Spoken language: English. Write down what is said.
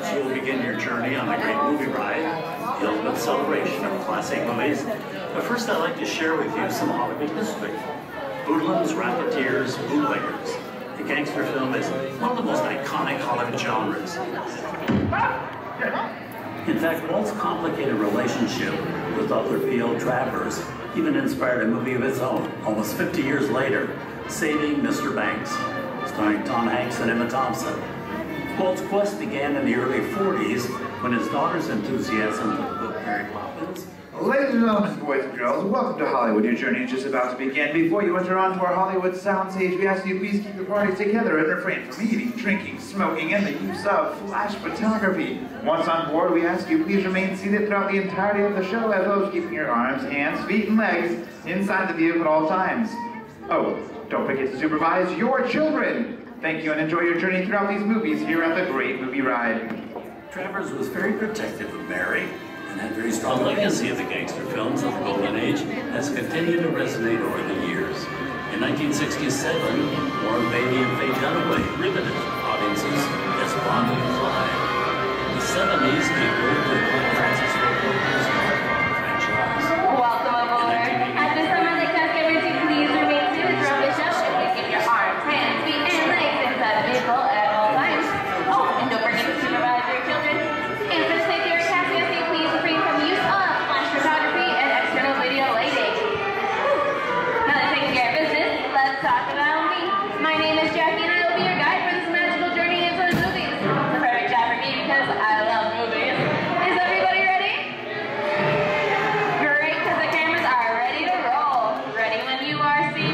films, you will begin your journey on the great movie ride, the ultimate celebration of classic movies. But first, I'd like to share with you some Hollywood history. Hoodlums, racketeers, bootleggers. The gangster film is one of the most iconic Hollywood genres. In fact, Walt's complicated relationship with other field trappers even inspired a movie of its own, almost 50 years later, Saving Mr. Banks, starring Tom Hanks and Emma Thompson. Walt's quest began in the early 40s when his daughter's enthusiasm for the book Mary Poppins. Ladies and gentlemen, boys and girls, welcome to Hollywood. Your journey is just about to begin. Before you enter onto our Hollywood soundstage, we ask you please keep your parties together and refrain from eating, drinking, smoking, and the use of flash photography. Once on board, we ask you please remain seated throughout the entirety of the show, as well as keeping your arms, hands, feet, and legs inside the vehicle at all times. Oh, don't forget to supervise your children. Thank you and enjoy your journey throughout these movies here at the Great Movie Ride. Travers was very protective of Mary and had very strong legacy of the gangster films of the Golden Age has continued to resonate over the years. In 1967, Warren Beatty and Faye Dunaway riveted audiences as Bonnie and Clyde. In the 70s, they moved to